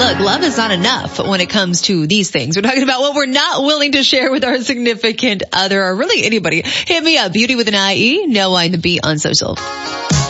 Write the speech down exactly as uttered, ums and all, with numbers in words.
look, love is not enough when it comes to these things. We're talking about what we're not willing to share with our significant other or really anybody. Hit me up, Beauty with an I E, no I in the B on social.